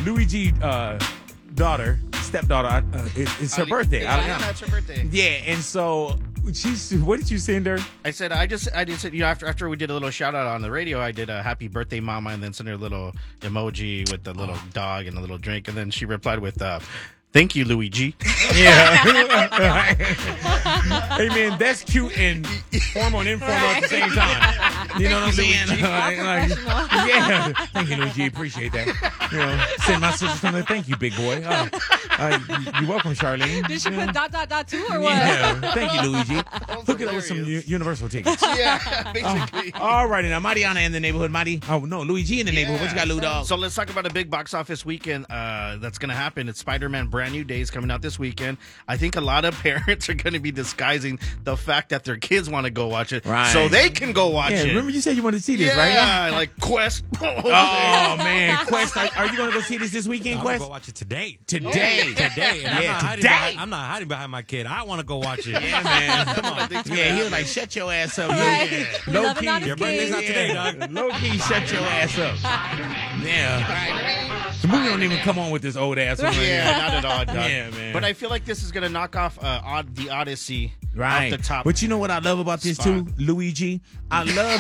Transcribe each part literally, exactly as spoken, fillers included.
Luigi uh, daughter, stepdaughter, uh, it, it's her Ali- birthday. Yeah, Aliana. it's her birthday. Yeah, and so she's. What did you send her? I said I just I just said you know after after we did a little shout out on the radio, I did a happy birthday mama and then sent her a little emoji with the little dog and a little drink, and then she replied with uh thank you, Luigi. Yeah. Hey man, that's cute and formal and informal at the same time. You know what I'm saying? Like, like, yeah. Thank you, Luigi. Appreciate that. You know, send my sister something. Thank you, big boy. Uh, uh, you're welcome, Charlene. Did she Yeah. put dot dot dot too or what? Yeah. Thank you, Luigi. Hook it up with some U- Universal tickets. Yeah, basically. All righty now, Mariana in the neighborhood. Mari, oh no, Luigi in the neighborhood. What you got, Lou Dog? So let's talk about a big box office weekend uh, that's going to happen. It's Spider-Man Brand New Day is coming out this weekend. I think a lot of parents are going to be disguising the fact that their kids want to go watch it Right. so they can go watch Yeah, it. remember you said you wanted to see this, yeah, right? like Quest. Oh man, Quest, are, are you going to go see this this weekend, I'm gonna Quest? go watch it today. Today, Today. And I'm, Yeah, not hiding today. behind, I'm not hiding behind my kid. I want to go watch it. Yeah, man. Come on. Yeah, he was like, shut your ass up. Right. Yeah. We Low love it key. on his Your birthday's not today, dog. Low key, shut your ass up. Yeah. The movie don't even come on with this old ass one. Yeah, not at all, dog. Yeah, man. But I feel like this is going to knock off uh, Od- the Odyssey Right. off the top. But you know what I love about this spot. too, Luigi? I love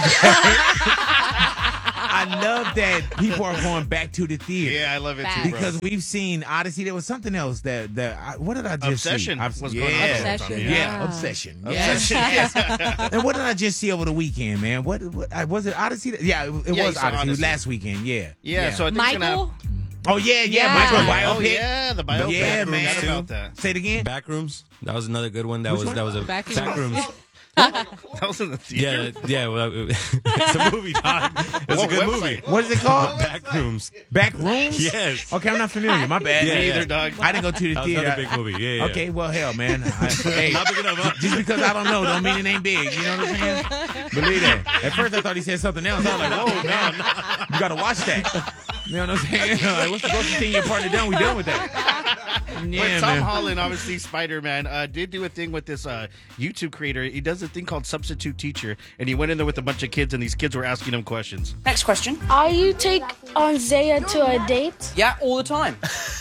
I love that people are going back to the theater. Yeah, I love it too, Facts. bro. Because we've seen Odyssey. There was something else that that I, what did I just Obsession see? Obs- was yeah. going on. Obsession, Yeah, yeah. obsession. Obsession, Yes. yes. And what did I just see over the weekend, man? What, what I- was it? Odyssey? Yeah, it, it Yeah, was you saw Odyssey. It was Odyssey. last weekend. Yeah. Yeah, so I think it's gonna have- Michael? Oh yeah, yeah. Yeah. Michael Oh biopic. yeah, the biopic. Yeah, I man. forgot about that. Say it again. Backrooms. That was another good one. That Which was one? that was a Backrooms? Backrooms. That was in the Yeah, theater. yeah. Well, it's a movie, dog. It's What a good website? movie. What is it called? Backrooms. Back rooms. Yes. Okay, I'm not familiar. My bad. Yeah, Me yeah. either, dog. I didn't go to the That was theater. another big movie. Yeah, yeah. Okay, well, hell, man. I, hey, Not big enough, huh? just because I don't know, don't mean it ain't big. You know what I'm saying? Believe that. At first, I thought he said something else. I was like, whoa, man, you gotta watch that. You know what I'm saying? Like, once you go to thing your partner done, we done with that. Yeah, but Tom man. Holland, obviously Spider-Man, uh, did do a thing with this uh, YouTube creator. He does a thing called Substitute Teacher, and he went in there with a bunch of kids, and these kids were asking him questions. Next question. Are you take on Zaya to a date? Yeah, all the time.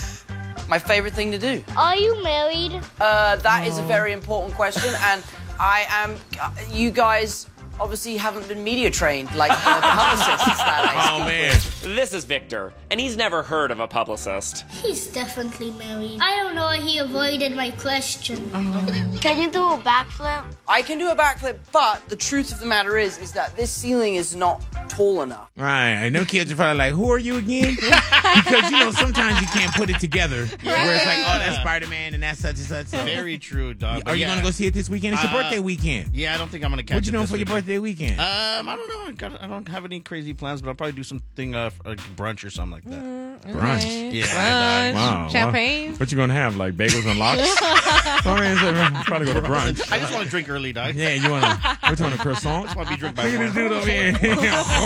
My favorite thing to do. Are you married? Uh, that is a very important question, and I am. Uh, you guys obviously haven't been media trained like uh, publicists nowadays. Oh, man. This is Victor, and he's never heard of a publicist. He's definitely married. I don't know why he avoided my question. Can you do a backflip? I can do a backflip, but the truth of the matter is, is that this ceiling is not tall enough. Right. And them kids are probably like, who are you again? Because, you know, sometimes you can't put it together. Where it's like, oh, that's Spider-Man and that's such and such. So, Very true, dog. are But you yeah. going to go see it this weekend? It's your Uh, birthday weekend. Yeah, I don't think I'm gonna catch What you it doing this for your weekend. birthday weekend? Um, I don't know. I, got, I don't have any crazy plans, but I'll probably do something uh, like brunch or something like that. Brunch. Yeah, Brunch. Wow. Champagne. What you going to have? Like bagels and lox? I mean, so, probably go to brunch. I just want to drink early, dog. Yeah, you want to, what you want, a croissant? I just want to be drunk by Look at this one. dude over here. Look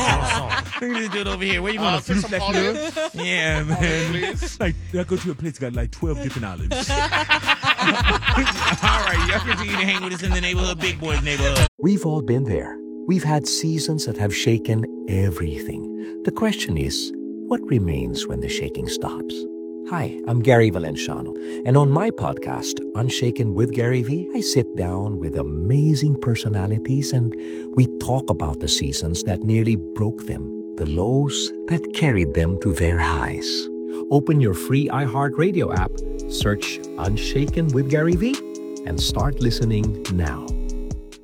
at this dude over here. Where you Uh, want to for flute some that olives. flute? Yeah, man. please. Like, I go to a place got like twelve different olives. All right, y'all continue to hang with us in the neighborhood, Big Boys neighborhood. We've all been there. We've had seasons that have shaken everything. The question is, what remains when the shaking stops? Hi, I'm Gary Valenciano, and on my podcast, Unshaken with Gary V, I sit down with amazing personalities and we talk about the seasons that nearly broke them, the lows that carried them to their highs. Open your free iHeartRadio app, search Unshaken with Gary V, and start listening now.